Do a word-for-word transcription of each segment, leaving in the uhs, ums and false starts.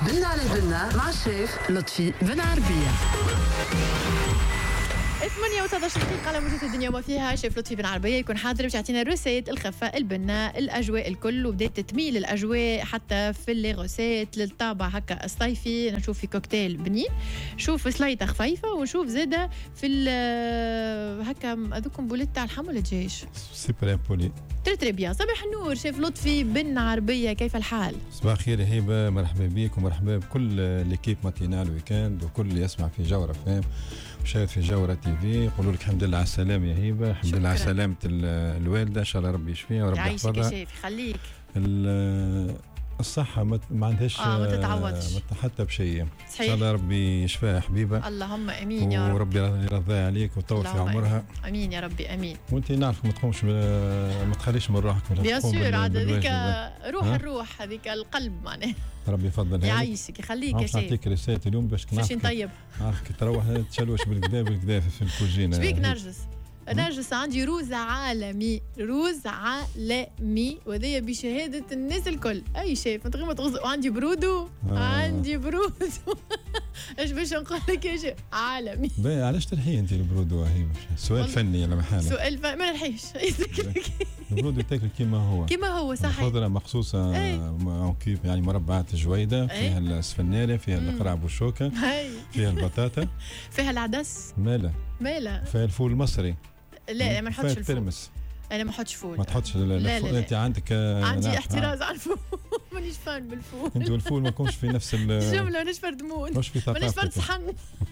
بنا على بنا مع الشيف لطفي بن عربية. ثمانية وثلاث عشرة دقيقة على موجة الدنيا وما فيها. شيف لطفي بن عربية يكون حاضر باش يعطينا الروسيت الخفة البنة الأجواء الكل وبداية تتميل الأجواء حتى في اللي روسيت للطابع هكا الصيفي. نشوف في كوكتيل بنين، نشوف سلايطة خفيفة، ونشوف زادة في هكا هذوكم بوليت تاع اللحم ولا الدجاج سوبر بولي. تري تري بيان. صباح النور شيف لطفي بن عربية، كيف الحال؟ صباح الخير هبة، مرحبا بك ومرحبا بكل ليكيب ماتينال ويكاند وكل اللي يسمع في جورة فام وشاهد في جورة تي في. يقولوا لك الحمد لله على السلامة يا هبة، الحمد لله على سلامة الوالدة، ان شاء الله ربي يشفيها وربي يحفظها. يعيشك يا شيف يخليك. الصحة ما, ما عندهاش آه ما تتعوضش حتى بشيء. ان صحيح. شاء الله ربي يشفيها حبيبة، اللهم امين يا رب، وربي يرضى عليك ويطول في عمرها. امين يا ربي امين. وانت نعرف ما تقومش ما تخليش من روحك. بيان سور عاد هذيك روح الروح هذيك القلب معناها. ربي يفضل يعيشك يخليك يا شيخ. نعطيك رسالة اليوم باش باش نطيب. نعرفك تروح تشلوش بالكدا بالكدا في الكوجينة. شبيك نرجس؟ نرجس عندي روز عالمي، روز عالمي وهذه بشهادة الناس الكل. أي شيء من غير ما تغزق. وعندي برودو آه. عندي برودو ايش باش نقول لك يا شيخ؟ عالمي. باهي علاش تلحي انت البرودو؟ هي سؤال فني على محله. سؤال فني ما نلحيش. البرودو تاكل كيما هو كيما هو صحيح. خضره مخصوصه كيف يعني مربعات جويده. فيها السفناره، فيها القرعب والشوكه، فيها البطاطا، فيها العدس، ماله ماله، فيها الفول المصري. لا ما نحطش الفول. انا ما نحطش فول. ما تحطش. لا لا, لا, لا, لا. انت عندك عندي نعم. احتراز على الفول. مانيش فان بالفول. انت والفول ما كومش في نفس الجمله. مانيش فرد مود، مش في ثقافتك، مانيش فرد صحن.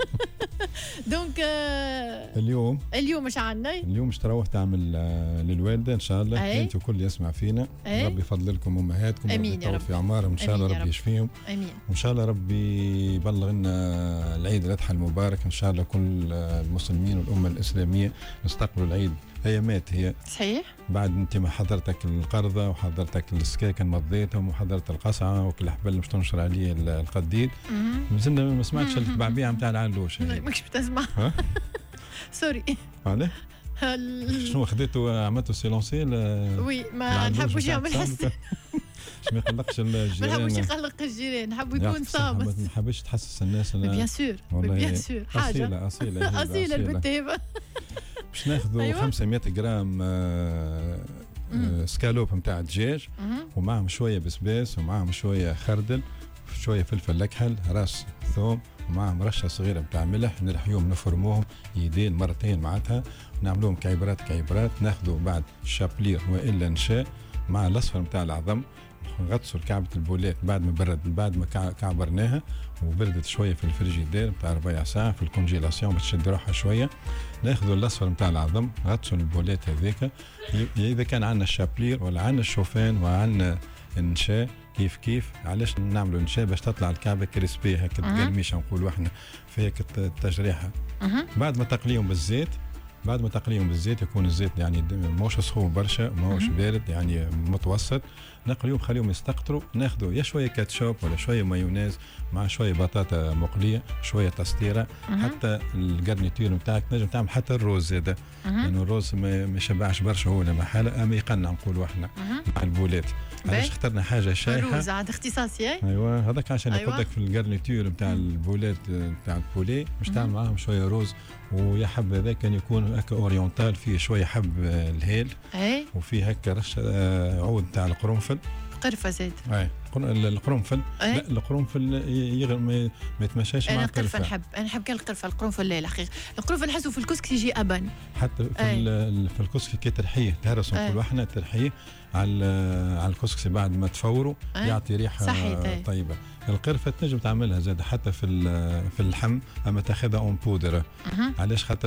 دونك آه اليوم اليوم مش عندنا. اليوم مش تروح تعمل آه للوالده ان شاء الله. أي. انت وكل يسمع فينا. أي. ربي يفضلكم امهاتكم، امين يا رب، في اعمارهم ان شاء الله ربي يشفيهم. امين وان شاء الله ربي يبلغ لنا العيد الاضحى المبارك ان شاء الله. كل المسلمين والامه الاسلاميه نستقبلوا العيد. هي مات هي صحيح. بعد انت ما حضرتك القرضه وحضرتك السكاكن مضيتهم وحضرت القصعه وكل الحبل مش تنشر عليه القديد. مازلنا ما سمعتش التبعبيعه نتاع العلوش. ماكش بتسمع. سوري. علاه؟ شنو خديته عملته سيلونسي؟ وي ما نحبوش يعمل حس. ما يقلقش الجيران. ما نحبوش يقلق الجيران، نحبوا يكون صامت. ما نحبش تحسس الناس. بيان سور بيان سور حاجه اصيله اصيله اصيله البتيبه. باش ناخذوا أيوة. خمسمية جرام آه آه سكالوب نتاع الدجاج، ومعهم شويه بسباس، ومعهم شويه خردل، شويه فلفل اكحل، راس ثوم، ومعهم رشه صغيره نتاع ملح. نرحيوهم نفرموهم يدين مرتين معناتها، ونعملوهم كعبرات كعبرات. ناخذوا بعد شابلير والا نشاء مع الاصفر نتاع العظم. نغطسوا كعبة البولات بعد ما برد، بعد ما كعبرناها وبردت شويه في الفريجيدير بتاع ربع ساعه في الكونجيلاسيون باش تشد روحها شويه. ناخذوا الاصفر نتاع العظم نغطسوا البولات هذيك. اذا كان عندنا الشابلير ولا عندنا الشوفان وعندنا النشاء كيف كيف. علاش نعملوا النشاء؟ باش تطلع الكعبه كريسبي هكا تقرميش نقولوا احنا في هيك التجريحه. بعد ما تقليهم بالزيت، بعد ما تقليهم بالزيت يكون الزيت يعني ماهوش سخون برشا ماهوش بارد يعني متوسط. نقليهم خليهم يستقطروا. ناخذوا يا شويه كاتشوب ولا شويه مايونيز مع شويه بطاطا مقليه، شويه تستيره. حتى الجرنيتير نتاعك نجم تعمل حتى الروز زاده، لانه يعني الروز ما يشبعش برشا هو لما حاله، اما يقنع نقولوا احنا مع البولات. علاش اخترنا حاجه شايحه؟ الروز عاد اختصاصي. ايوه هذاك عشان أيوة. نقول لك في الجرنيتير نتاع البولات نتاع البولي مش تعمل معاهم شويه روز. ويا حب هذا كان يكون هكا اورينتال، فيه شويه حب الهيل، اي وفيه هكا رشه عود تاع القرنفل، قرفه زيت. اي القرنفل. لا القرنفل يغل ما يتمشاش مع القرفه. انا نحب انا نحب كان القرفه. القرنفل لا الحقيقه القرنفل نحسه في الكسك يجي ابن. حتى في في الكسك كي ترحيه تهرس نقولوا احنا ترحيه على على الكسكسي بعد ما تفوروا يعطي ريحه طيبه. القرفه تنجم تعملها زاد حتى في في اللحم، اما تاخذها اون بودره. علاش؟ خاطر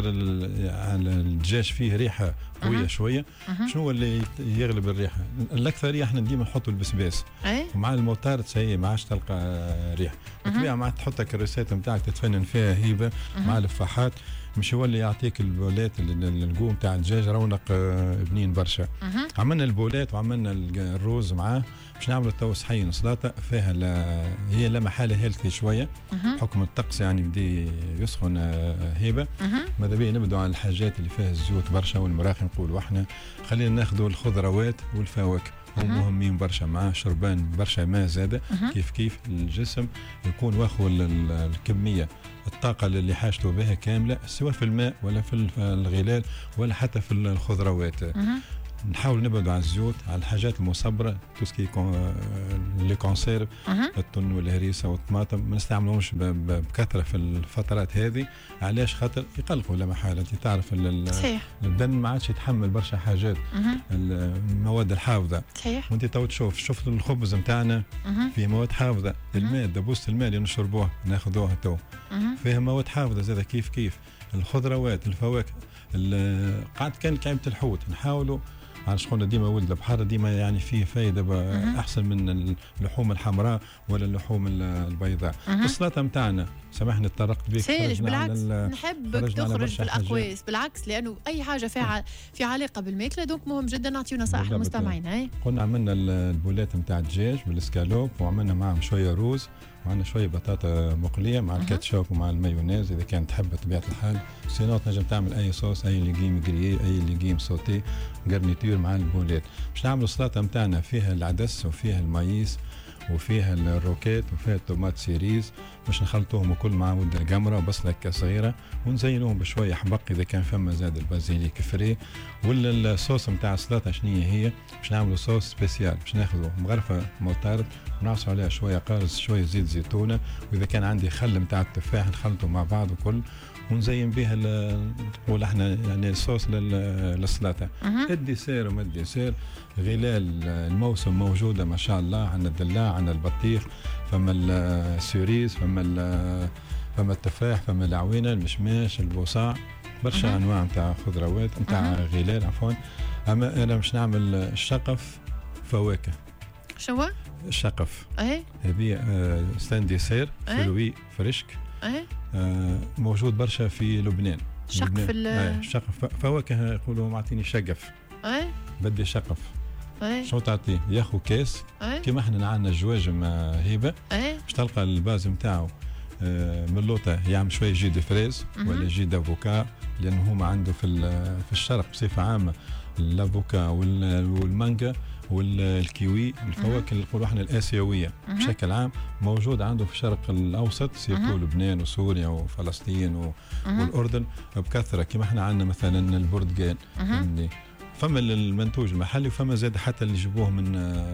الدجاج فيه ريحه قويه شويه. شنو هو اللي يغلب الريحه؟ الاكثريه احنا ديما نحطوا البسباس ومع الموتارد سي ما عادش تلقى ريحه. بالطبيعه مع تحط الكريسات نتاعك تتفنن فيها هيبه مع الفاحات، مش هو اللي يعطيك البولات النجوم تاع الدجاج رونق بنين برشا. عملنا البولات وعملنا الروز معاه باش نعملوا تو صحين سلطه فيها هي لا محاله هيلثي شويه حكم الطقس يعني بدي يسخن هيبه. ماذا بيا نبدو عن الحاجات اللي فيها الزيوت برشا والمراخي نقولوا احنا خلينا ناخذوا الخضروات والفواكه ومهمين برشا معاه شربان برشا ماء زاده كيف كيف الجسم يكون واخو الكميه الطاقه اللي حاجته بها كامله سواء في الماء ولا في الغلال ولا حتى في الخضروات. نحاول نبعد عن الزيوت على الحاجات المصبره توسكي لي كونسيرف التون والهريسه والطماطم ما نستعملوهمش بكثره في الفترات هذه. علاش؟ خاطر يقلقوا لا محاله. انت تعرف الدم ما عادش يتحمل برشا حاجات المواد الحافظه. صحيح. وانت تو تشوف شفت الخبز نتاعنا فيه مواد حافظه. الماء دبوس الماء اللي نشربوه ناخذوه تو فيها مواد حافظه زاد كيف كيف الخضروات الفواكه. قعدت كان كعبه الحوت نحاولوا على شغلنا ديما ولد البحر ديما يعني فيه فايده احسن من اللحوم الحمراء ولا اللحوم البيضاء. السلطه نتاعنا سامحني تطرقت بك سيرش بالعكس نحبك تخرج بالاقواس بالعكس لانه اي حاجه فيها في علاقه بالماكله دونك مهم جدا نعطيو نصائح للمستمعين. قلنا عملنا البولات نتاع الدجاج بالسكالوب وعملنا معهم شويه روز وعندنا شويه بطاطا مقليه مع الكاتشوب ومع المايونيز اذا كان تحب بطبيعه الحال. سينو تنجم تعمل اي صوص اي ليجيم غريي اي ليجيم سوتي غارنيتور مع البولات. باش نعملوا السلطه نتاعنا فيها العدس وفيها المايس وفيها الروكيت وفيها الطوماط سيريز باش نخلطوهم الكل مع ود القمره وبصله صغيره ونزينوهم بشويه حبق اذا كان فما زاد البازيليك فري. ولا الصوص نتاع السلطه شنو هي؟ باش نعملوا صوص سبيسيال باش ناخذوا مغرفه موتارد ونعصروا عليها شويه قارص شويه زيت زيتونه واذا كان عندي خل نتاع التفاح نخلطوا مع بعض الكل ونزين بها نقول احنا يعني الصوص للسلطه. الديسير وما الديسير غلال الموسم موجوده ما شاء الله. عندنا الدلاع عندنا البطيخ فما السوريز فما فما التفاح فما العوينه المشماش البوصاع برشا انواع نتاع خضروات نتاع غلال عفوا. اما انا مش نعمل الشقف فواكه. شو الشقف؟ اهي هذه آه ستان ديسير فروي فريشك اهي آه موجود برشا في لبنان. شقف الشقف فواكه يقولوا معطيني شقف. اي بدي شقف. اي شو تعطيه؟ ياخذ كاس كيما احنا عندنا الجواجم هيبه باش تلقى الباز نتاعو آه من اللوطه يعمل شويه جي دي فريز ولا جي دافوكا لانه هما عنده في في الشرق بصفه عامه الافوكا والمانجا والكيوي الفواكه اللي نقولوا احنا الاسيويه بشكل عام موجود عنده في الشرق الاوسط سيرتو لبنان وسوريا وفلسطين و... والاردن بكثره كما احنا عندنا مثلا البرتقال. فما المنتوج المحلي وفما زاد حتى اللي يجيبوه من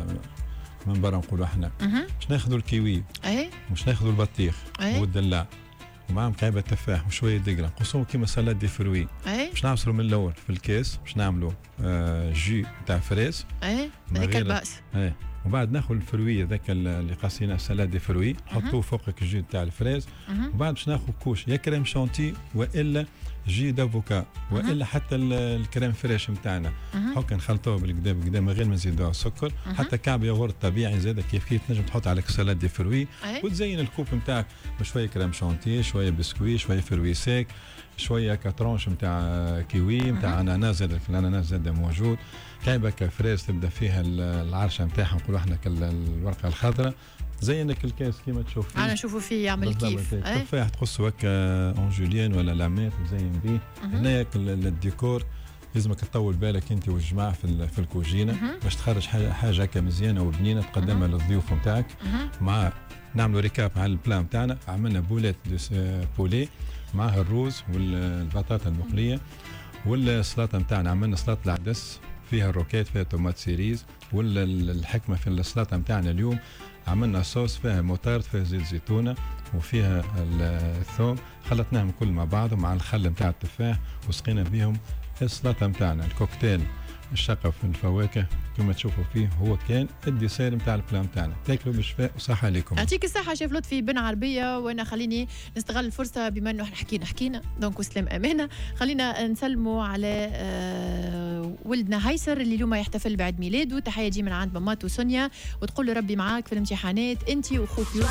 من برا نقولوا احنا. مش ناخذوا الكيوي مش ناخذوا البطيخ والدلاع ومعهم كعبه تفاح وشويه دقره نقصوهم كيما سلاد دي فروي باش نعصروا من الاول في الكاس باش نعملوا آه جي تاع فريز اي هذاك الباس اي وبعد ناخذ الفروي ذاك اللي قاسينه سلاد دي فروي نحطوه فوقك الجي تاع الفريز وبعد باش ناخذ كوش يا كريم شانتي والا جي دافوكا والا حتى الكريم فريش نتاعنا هكا نخلطوه بالقدا بالقدا من غير ما نزيدوه سكر حتى كعب ياغورت طبيعي زاد كيف كيف تنجم تحط عليك سلاد دي فروي وتزين الكوب نتاعك بشويه كريم شانتي شويه بسكوي شويه فروي سيك شويه كاترونش نتاع كيوي نتاع اناناس زاد الاناناس زاد موجود كعبه كفريز تبدا فيها العرشه نتاعها نقولوا احنا الورقه الخضراء زينك الكاس كيما تشوف انا نشوفوا فيه يعمل كيف تفاح تقصوا هكا اون جوليان ولا لاميت وزين بيه. هنايا الديكور لازمك تطول بالك انت والجماعه في في الكوجينه باش تخرج حاجه هكا مزيانه وبنينه تقدمها للضيوف نتاعك. مع نعملوا ريكاب على البلان نتاعنا عملنا بولات بولي معها الروز والبطاطا المقليه والسلطه نتاعنا عملنا سلطه العدس فيها الروكيت فيها تومات سيريز. ولا الحكمه في السلطه نتاعنا اليوم عملنا صوص فيها موتارد فيها زيت زيتونه وفيها الثوم خلطناهم كل مع بعض مع الخل نتاع التفاح وسقينا بهم السلطه نتاعنا. الكوكتيل الشقف الفواكه كما تشوفوا فيه هو كان الديسير نتاع البلان نتاعنا. تاكلوا بالشفاء وصحه عليكم. يعطيك الصحه شيف لطفي بن عربيه. وانا خليني نستغل الفرصه بما انه احنا حكينا حكينا دونك وسلام امانه خلينا نسلموا على آه ولدنا هيسر اللي اليوم يحتفل بعيد ميلاده. تحيه دي من عند مامته سونيا وتقول له ربي معاك في الامتحانات انت واخوك يوسف